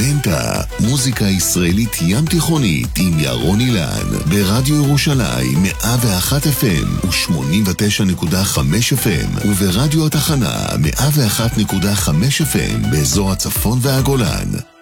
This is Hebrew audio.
מנטה, מוזיקה ישראלית ים תיכונית עם ירון אילן, ברדיו ירושלים 101 FM ו-89.5 FM, וברדיו התחנה 101.5 FM באזור הצפון והגולן.